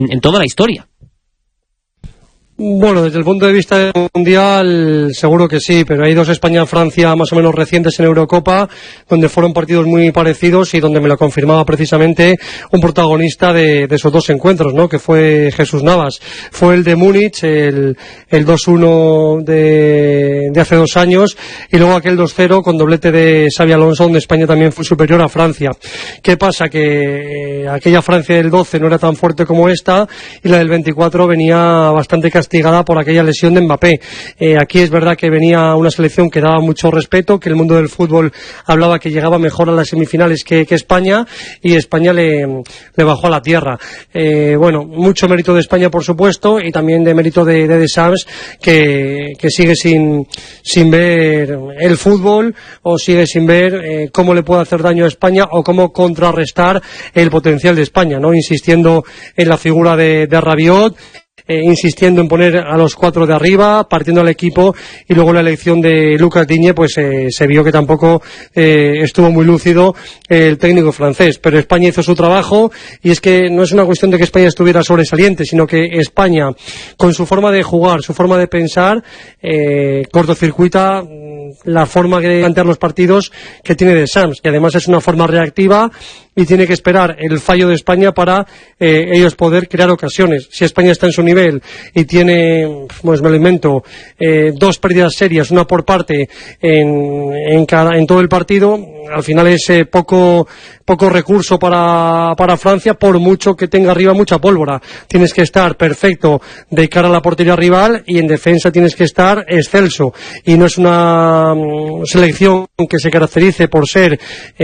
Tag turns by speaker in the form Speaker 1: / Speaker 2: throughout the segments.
Speaker 1: toda la historia.
Speaker 2: Bueno, desde el punto de vista mundial seguro que sí, pero hay dos España-Francia más o menos recientes en Eurocopa donde fueron partidos muy parecidos y donde me lo confirmaba precisamente un protagonista de esos dos encuentros, ¿no? Que fue Jesús Navas. Fue el de Múnich, el 2-1 de hace 2 años, y luego aquel 2-0 con doblete de Xabi Alonso, donde España también fue superior a Francia. ¿Qué pasa? Que aquella Francia del 12 no era tan fuerte como esta, y la del 24 venía bastante castigada por aquella lesión de Mbappé. Aquí es verdad que venía una selección que daba mucho respeto, que el mundo del fútbol hablaba que llegaba mejor a las semifinales que España, y España le bajó a la tierra. Bueno, mucho mérito de España, por supuesto, y también de mérito de Deschamps, que sigue sin ver el fútbol, o sigue sin ver cómo le puede hacer daño a España o cómo contrarrestar el potencial de España, ¿no? Insistiendo en la figura de Rabiot, insistiendo en poner a los 4 de arriba, partiendo al equipo, y luego la elección de Lucas Digne, pues se vio que tampoco estuvo muy lúcido el técnico francés, pero España hizo su trabajo, y es que no es una cuestión de que España estuviera sobresaliente, sino que España, con su forma de jugar, su forma de pensar, cortocircuita la forma de plantear los partidos que tiene Deschamps, que además es una forma reactiva y tiene que esperar el fallo de España para ellos poder crear ocasiones. Si España está en su nivel y tiene, pues me lo invento, 2 pérdidas serias, una por parte en todo el partido, al final es poco recurso para Francia, por mucho que tenga arriba mucha pólvora. Tienes que estar perfecto de cara a la portería rival, y en defensa tienes que estar excelso, y no es una selección que se caracterice por ser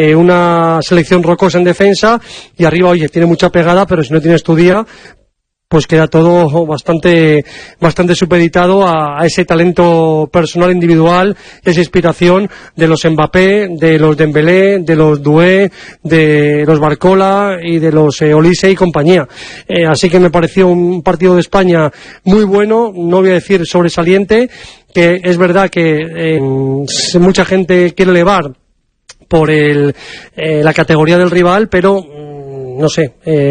Speaker 2: una selección rocosa en defensa, y arriba, oye, tiene mucha pegada, pero si no tienes tu día, pues queda todo bastante supeditado a ese talento personal individual, esa inspiración de los Mbappé, de los Dembélé, de los Doué, de los Barcola y de los Olise y compañía. Así que me pareció un partido de España muy bueno, no voy a decir sobresaliente, que es verdad que mucha gente quiere elevar por la categoría del rival, pero no sé,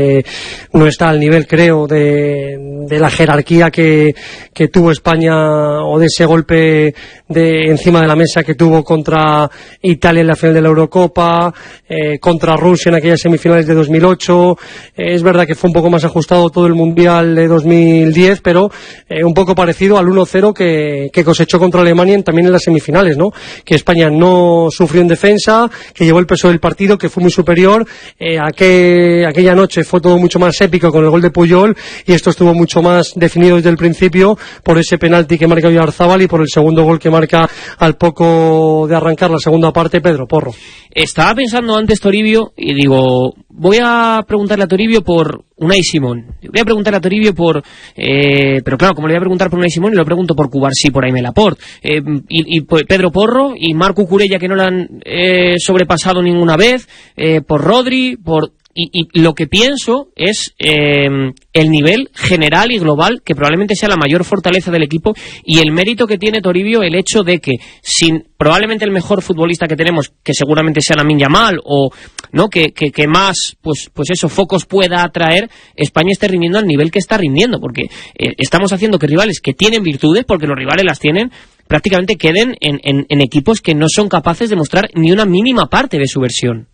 Speaker 2: no está al nivel, creo, de la jerarquía que tuvo España, o de ese golpe encima de la mesa que tuvo contra Italia en la final de la Eurocopa, contra Rusia en aquellas semifinales de 2008. Es verdad que fue un poco más ajustado todo el Mundial de 2010, pero un poco parecido al 1-0 que cosechó contra Alemania también en las semifinales, ¿no? Que España no sufrió en defensa, que llevó el peso del partido, que fue muy superior, aquella noche fue todo mucho más épico con el gol de Puyol, y esto estuvo mucho más definido desde el principio por ese penalti que marca Oyarzábal y por el segundo gol que marca al poco de arrancar la segunda parte Pedro Porro.
Speaker 1: Estaba pensando antes, Toribio, y digo, voy a preguntarle a Toribio por Unai Simón. Voy a preguntarle a Toribio pero claro, como le voy a preguntar por Unai Simón, le lo pregunto por Cubarsí, por Aimé Laporte, y Pedro Porro y Marc Cucurella, que no lo han sobrepasado ninguna vez, por Rodri, y lo que pienso es el nivel general y global, que probablemente sea la mayor fortaleza del equipo, y el mérito que tiene Toribio, el hecho de que sin probablemente el mejor futbolista que tenemos, que seguramente sea Lamine Yamal, o no que más pues eso, focos pueda atraer, España esté rindiendo al nivel que está rindiendo, porque estamos haciendo que rivales que tienen virtudes, porque los rivales las tienen, prácticamente queden en equipos que no son capaces de mostrar ni una mínima parte de su versión.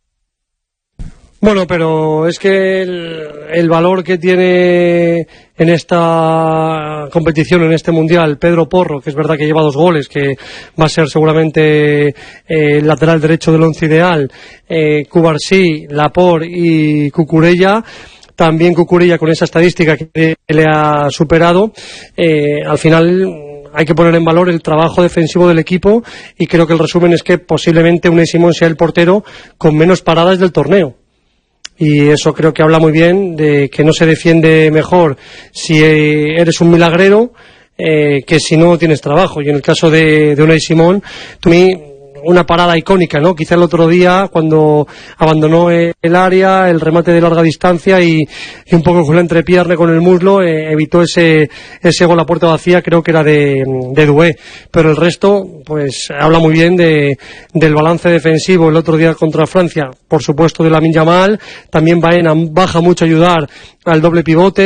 Speaker 2: Bueno, pero es que el valor que tiene en esta competición, en este Mundial, Pedro Porro, que es verdad que lleva 2 goles, que va a ser seguramente el lateral derecho del once ideal, Cubarsí, Laporte y Cucurella, también Cucurella con esa estadística que le ha superado, al final hay que poner en valor el trabajo defensivo del equipo, y creo que el resumen es que posiblemente Unai Simón sea el portero con menos paradas del torneo. Y eso creo que habla muy bien de que no se defiende mejor si eres un milagrero que si no tienes trabajo. Y en el caso de Unai Simón, una parada icónica, ¿no? Quizá el otro día, cuando abandonó el área, el remate de larga distancia y un poco con la entrepierna, con el muslo, evitó ese gol a puerta vacía, creo que era de Doué. Pero el resto, pues habla muy bien del balance defensivo el otro día contra Francia, por supuesto de Lamine Yamal, también Baena baja mucho a ayudar al doble pivote,